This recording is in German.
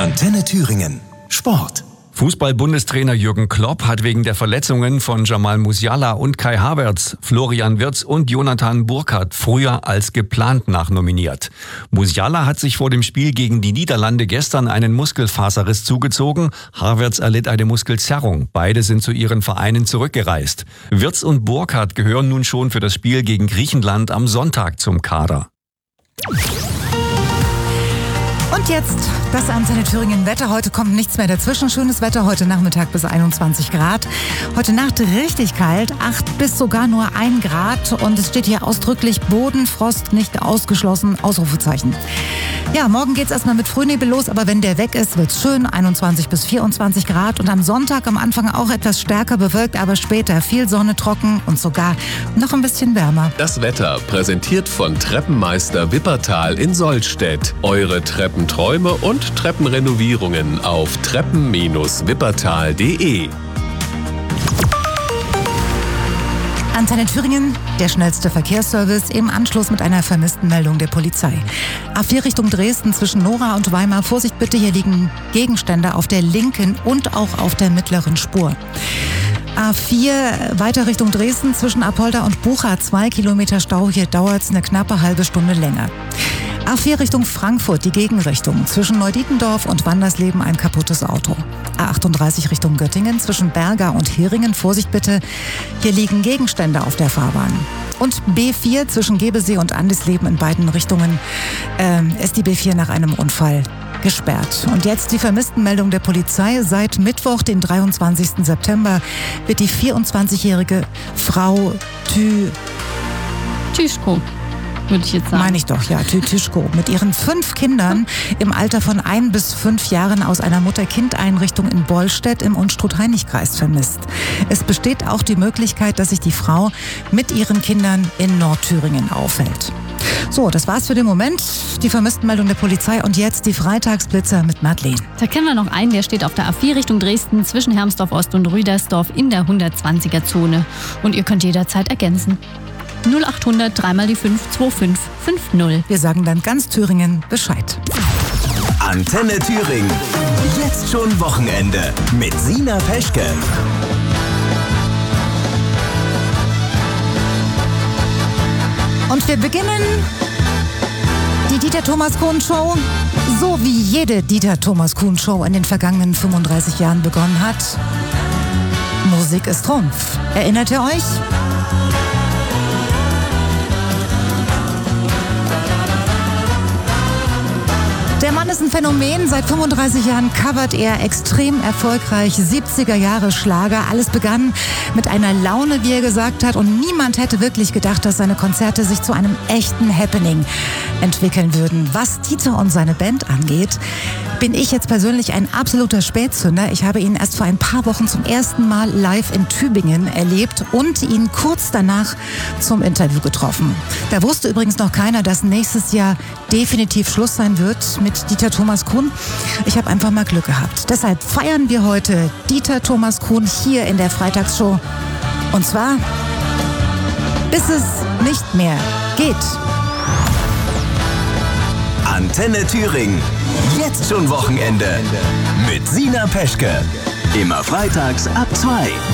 Antenne Thüringen. Sport. Fußball-Bundestrainer Jürgen Klopp hat wegen der Verletzungen von Jamal Musiala und Kai Havertz, Florian Wirtz und Jonathan Burkhardt früher als geplant nachnominiert. Musiala hat sich vor dem Spiel gegen die Niederlande gestern einen Muskelfaserriss zugezogen. Havertz erlitt eine Muskelzerrung. Beide sind zu ihren Vereinen zurückgereist. Wirtz und Burkhardt gehören nun schon für das Spiel gegen Griechenland am Sonntag zum Kader. Und jetzt das Antenne Thüringen Wetter. Heute kommt nichts mehr dazwischen. Schönes Wetter heute Nachmittag bis 21 Grad. Heute Nacht richtig kalt, 8 bis sogar nur 1 Grad. Und es steht hier ausdrücklich Bodenfrost nicht ausgeschlossen, Ausrufezeichen. Ja, morgen geht's erstmal mit Frühnebel los, aber wenn der weg ist, wird's schön, 21 bis 24 Grad. Und am Sonntag am Anfang auch etwas stärker bewölkt, aber später viel Sonne, trocken und sogar noch ein bisschen wärmer. Das Wetter präsentiert von Treppenmeister Wippertal in Sollstedt. Eure Treppenträume und Treppenrenovierungen auf treppen-wippertal.de. Antenne Thüringen, der schnellste Verkehrsservice im Anschluss mit einer vermissten Meldung der Polizei. A4 Richtung Dresden zwischen Nora und Weimar. Vorsicht bitte, hier liegen Gegenstände auf der linken und auch auf der mittleren Spur. A4 weiter Richtung Dresden zwischen Apolda und Bucha, 2 Kilometer Stau. Hier dauert es eine knappe halbe Stunde länger. A4 Richtung Frankfurt, die Gegenrichtung. Zwischen Neudietendorf und Wandersleben ein kaputtes Auto. A38 Richtung Göttingen zwischen Berga und Heringen. Vorsicht bitte, hier liegen Gegenstände auf der Fahrbahn. Und B4 zwischen Gebesee und Andisleben in beiden Richtungen ist die B4 nach einem Unfall gesperrt. Und jetzt die Vermisstenmeldung der Polizei. Seit Mittwoch, den 23. September, wird die 24-jährige Frau Tischko, würde ich jetzt sagen. Meine ich doch, ja, Tischko. Mit ihren 5 Kindern im Alter von 1 bis 5 Jahren aus einer Mutter-Kind-Einrichtung in Bollstedt im Unstrut-Heinig-Kreis vermisst. Es besteht auch die Möglichkeit, dass sich die Frau mit ihren Kindern in Nordthüringen aufhält. So, das war's für den Moment. Die Vermisstenmeldung der Polizei und jetzt die Freitagsblitzer mit Madeleine. Da kennen wir noch einen, der steht auf der A4 Richtung Dresden zwischen Hermsdorf Ost und Rüdersdorf in der 120er-Zone. Und ihr könnt jederzeit ergänzen. 0800 3 mal die 5 2550. Wir sagen dann ganz Thüringen Bescheid. Antenne Thüringen. Jetzt schon Wochenende mit Sina Peschke. Und wir beginnen die Dieter-Thomas-Kuhn-Show, so wie jede Dieter-Thomas-Kuhn-Show in den vergangenen 35 Jahren begonnen hat. Musik ist Trumpf. Erinnert ihr euch? Der Mann ist ein Phänomen. Seit 35 Jahren covert er extrem erfolgreich 70er Jahre Schlager. Alles begann mit einer Laune, wie er gesagt hat. Und niemand hätte wirklich gedacht, dass seine Konzerte sich zu einem echten Happening entwickeln würden. Was Dieter und seine Band angeht, bin ich jetzt persönlich ein absoluter Spätzünder. Ich habe ihn erst vor ein paar Wochen zum ersten Mal live in Tübingen erlebt und ihn kurz danach zum Interview getroffen. Da wusste übrigens noch keiner, dass nächstes Jahr definitiv Schluss sein wird mit Dieter Thomas Kuhn. Ich habe einfach mal Glück gehabt. Deshalb feiern wir heute Dieter Thomas Kuhn hier in der Freitagsshow. Und zwar, bis es nicht mehr geht. Antenne Thüringen. Jetzt schon Wochenende mit Sina Peschke. Immer freitags ab 2.